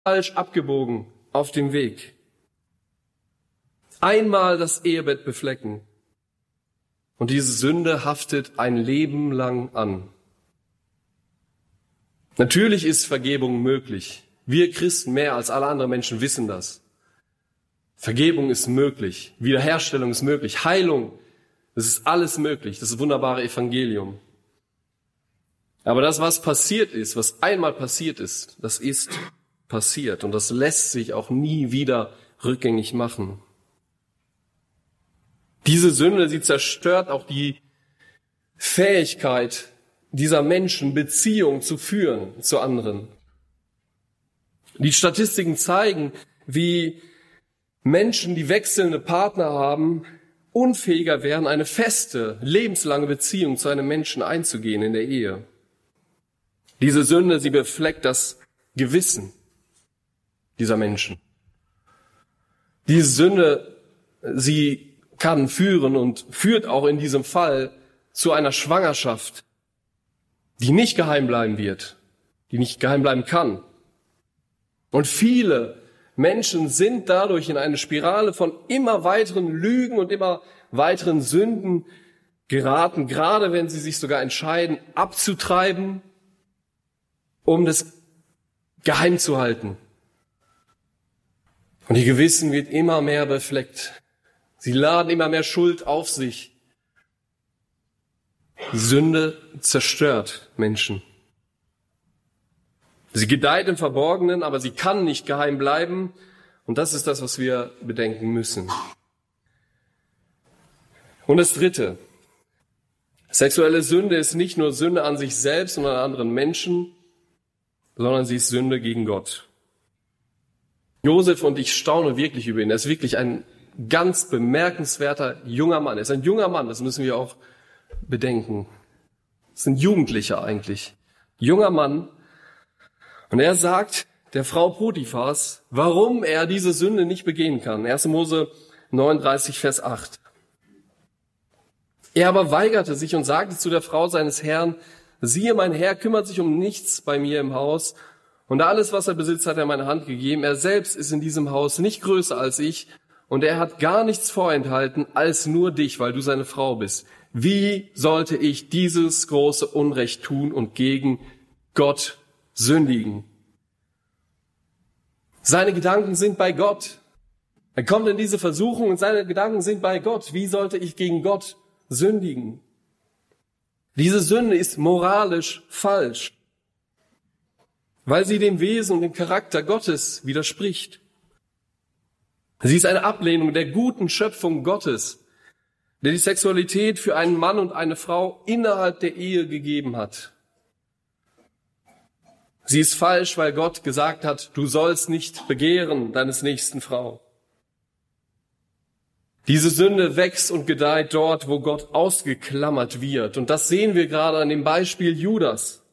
falsch abgebogen auf dem Weg. Einmal das Ehebett beflecken. Und diese Sünde haftet ein Leben lang an. Natürlich ist Vergebung möglich. Wir Christen mehr als alle anderen Menschen wissen das. Vergebung ist möglich. Wiederherstellung ist möglich. Heilung, das ist alles möglich. Das ist das wunderbare Evangelium. Aber das, was passiert ist, was einmal passiert ist, das ist passiert. Und das lässt sich auch nie wieder rückgängig machen. Diese Sünde, sie zerstört auch die Fähigkeit dieser Menschen, Beziehungen zu führen zu anderen. Die Statistiken zeigen, wie Menschen, die wechselnde Partner haben, unfähiger werden, eine feste, lebenslange Beziehung zu einem Menschen einzugehen in der Ehe. Diese Sünde, sie befleckt das Gewissen dieser Menschen. Diese Sünde, sie kann führen und führt auch in diesem Fall zu einer Schwangerschaft, die nicht geheim bleiben wird, die nicht geheim bleiben kann. Und viele Menschen sind dadurch in eine Spirale von immer weiteren Lügen und immer weiteren Sünden geraten, gerade wenn sie sich sogar entscheiden, abzutreiben, um das geheim zu halten. Und ihr Gewissen wird immer mehr befleckt. Sie laden immer mehr Schuld auf sich. Die Sünde zerstört Menschen. Sie gedeiht im Verborgenen, aber sie kann nicht geheim bleiben. Und das ist das, was wir bedenken müssen. Und das Dritte. Sexuelle Sünde ist nicht nur Sünde an sich selbst und an anderen Menschen, sondern sie ist Sünde gegen Gott. Josef, und ich staune wirklich über ihn, er ist wirklich ein ganz bemerkenswerter junger Mann. Er ist ein junger Mann, das müssen wir auch bedenken. Das ist ein Jugendlicher eigentlich. Junger Mann. Und er sagt der Frau Potiphars, warum er diese Sünde nicht begehen kann. 1. Mose 39, Vers 8. Er aber weigerte sich und sagte zu der Frau seines Herrn, siehe, mein Herr kümmert sich um nichts bei mir im Haus, und alles, was er besitzt, hat er in meine Hand gegeben. Er selbst ist in diesem Haus nicht größer als ich, und er hat gar nichts vorenthalten als nur dich, weil du seine Frau bist. Wie sollte ich dieses große Unrecht tun und gegen Gott sündigen? Seine Gedanken sind bei Gott. Er kommt in diese Versuchung und seine Gedanken sind bei Gott. Wie sollte ich gegen Gott sündigen? Diese Sünde ist moralisch falsch, weil sie dem Wesen und dem Charakter Gottes widerspricht. Sie ist eine Ablehnung der guten Schöpfung Gottes, der die Sexualität für einen Mann und eine Frau innerhalb der Ehe gegeben hat. Sie ist falsch, weil Gott gesagt hat, du sollst nicht begehren deines nächsten Frau. Diese Sünde wächst und gedeiht dort, wo Gott ausgeklammert wird. Und das sehen wir gerade an dem Beispiel Judas.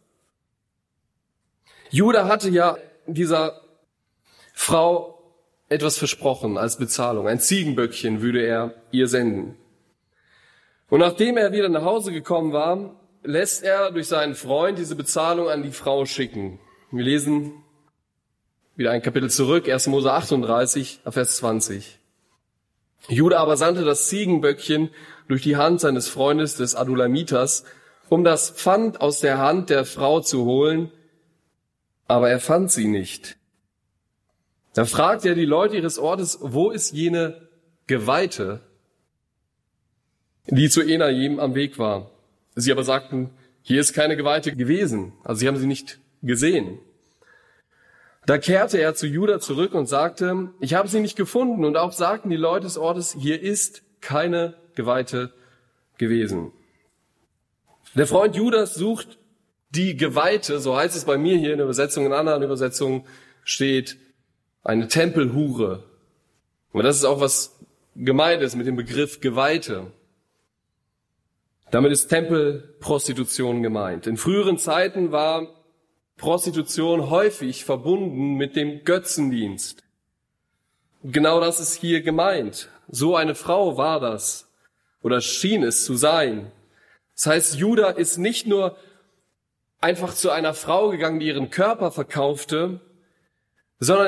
Judas hatte ja dieser Frau etwas versprochen als Bezahlung. Ein Ziegenböckchen würde er ihr senden. Und nachdem er wieder nach Hause gekommen war, lässt er durch seinen Freund diese Bezahlung an die Frau schicken. Wir lesen wieder ein Kapitel zurück, 1. Mose 38, Vers 20. Judah aber sandte das Ziegenböckchen durch die Hand seines Freundes des Adulamiters, um das Pfand aus der Hand der Frau zu holen, aber er fand sie nicht. Da fragte er die Leute ihres Ortes, wo ist jene Geweihte, die zu Enaim am Weg war? Sie aber sagten, hier ist keine Geweihte gewesen, also sie haben sie nicht gesehen. Da kehrte er zu Judah zurück und sagte, ich habe sie nicht gefunden. Und auch sagten die Leute des Ortes, hier ist keine Geweihte gewesen. Der Freund Judas sucht die Geweihte, so heißt es bei mir hier in der Übersetzung, in anderen Übersetzungen steht eine Tempelhure. Und das ist auch was gemeint ist mit dem Begriff Geweihte. Damit ist Tempelprostitution gemeint. In früheren Zeiten war Prostitution häufig verbunden mit dem Götzendienst. Genau das ist hier gemeint. So eine Frau war das oder schien es zu sein. Das heißt, Judah ist nicht nur einfach zu einer Frau gegangen, die ihren Körper verkaufte, sondern